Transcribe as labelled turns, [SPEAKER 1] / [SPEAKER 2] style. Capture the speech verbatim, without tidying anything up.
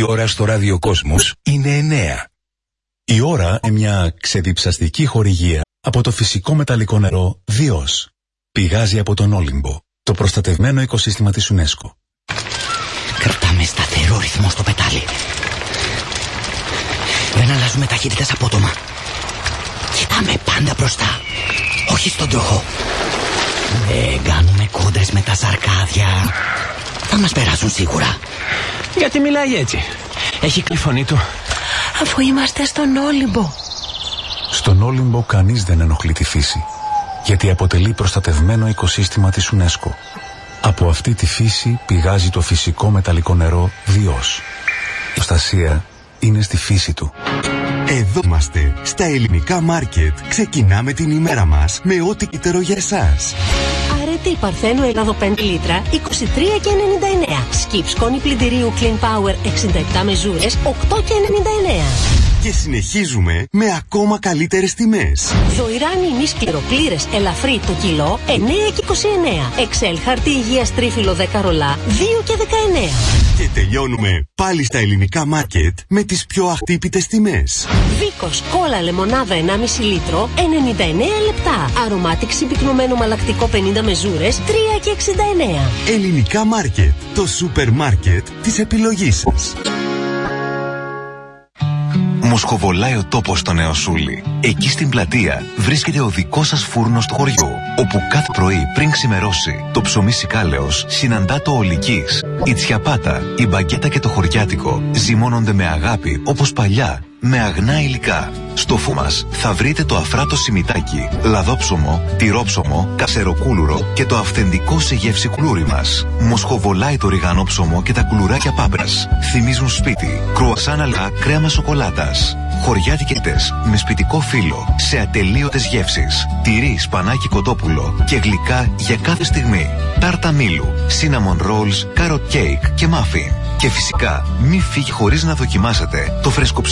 [SPEAKER 1] Η ώρα στο ραδιοκόσμος είναι εννέα.
[SPEAKER 2] Η ώρα είναι μια ξεδιψαστική χορηγία από το φυσικό μεταλλικό νερό Διός. Πηγάζει από τον Όλυμπο, το προστατευμένο οικοσύστημα της UNESCO.
[SPEAKER 3] Κρατάμε σταθερό ρυθμό στο πετάλι. Δεν αλλάζουμε ταχύτητες απότομα. Κοιτάμε πάντα μπροστά, όχι στον τροχό. Δεν κάνουμε κόντρες με τα σαρκάδια. Θα μας περάσουν σίγουρα.
[SPEAKER 4] Γιατί μιλάει έτσι? Έχει κλει φωνή του.
[SPEAKER 5] Αφού είμαστε στον Όλυμπο.
[SPEAKER 2] Στον Όλυμπο κανείς δεν ενοχλεί τη φύση, γιατί αποτελεί προστατευμένο οικοσύστημα της UNESCO. Από αυτή τη φύση πηγάζει το φυσικό μεταλλικό νερό Διός. Η προστασία είναι στη φύση του.
[SPEAKER 6] Εδώ είμαστε, στα ελληνικά μάρκετ. Ξεκινάμε την ημέρα μας με ό,τι καλύτερο για εσάς.
[SPEAKER 5] Αρετή Παρθένου Ελλάδο πέντε λίτρα, είκοσι τρία και ενενήντα εννέα. Σκιπ σκόνη πλυντηρίου Clean Power εξήντα επτά μεζούρες, οκτώ και ενενήντα εννέα.
[SPEAKER 6] Και συνεχίζουμε με ακόμα καλύτερες τιμές.
[SPEAKER 5] Δοϊράνι μη σκληροπλήρες ελαφρύ το κιλό, εννέα και είκοσι εννέα. Εξέλ χαρτί υγείας τρίφυλλο δέκα ρολά, δύο και δεκαεννέα.
[SPEAKER 6] Και τελειώνουμε πάλι στα ελληνικά μάρκετ με τις πιο αχτύπητες τιμές.
[SPEAKER 5] Βίκος κόλλα λεμονάδα ενάμιση λίτρο, ενενήντα εννέα λεπτά. Αρωμάτικ συμπυκνωμένο μαλακτικό πενήντα μεζούρες, τρία και εξήντα εννέα.
[SPEAKER 6] Ελληνικά μάρκετ, το σούπερ μάρκετ της επιλογής σας.
[SPEAKER 7] Μοσχοβολάει ο τόπος στο Νεοσούλη. Εκεί στην πλατεία βρίσκεται ο δικός σας φούρνος του χωριού, όπου κάθε πρωί πριν ξημερώσει το ψωμί σικάλεος συναντά το ολικής. Η τσιαπάτα, η μπαγκέτα και το χωριάτικο ζυμώνονται με αγάπη όπως παλιά, με αγνά υλικά. Στο φου μας θα βρείτε το αφράτο σιμιτάκι, λαδόψωμο, τυρόψωμο, καψεροκούλουρο και το αυθεντικό σε γεύση κουλούρι μας. Μοσχοβολάει το ριγανόψωμο και τα κουλουράκια πάπρας. Θυμίζουν σπίτι, κρουασάν αλγά, κρέμα σοκολάτας. Χωριάτικες με σπιτικό φύλλο, σε ατελείωτες γεύσεις. Τυρί, σπανάκι, κοτόπουλο και γλυκά για κάθε στιγμή. Τάρτα μήλου, cinnamon rolls, carrot cake και muffin. Και φυσικά, μη φύγει χωρίς να δοκιμάσετε το φρέσκο